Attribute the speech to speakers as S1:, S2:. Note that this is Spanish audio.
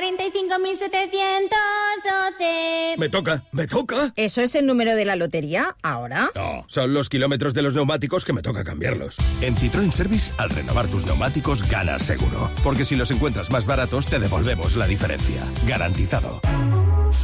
S1: 45.712.
S2: Me toca.
S3: ¿Eso es el número de la lotería ahora?
S2: No, son los kilómetros de los neumáticos que me toca cambiarlos.
S4: En Citroën Service, al renovar tus neumáticos, ganas seguro. Porque si los encuentras más baratos, te devolvemos la diferencia. Garantizado.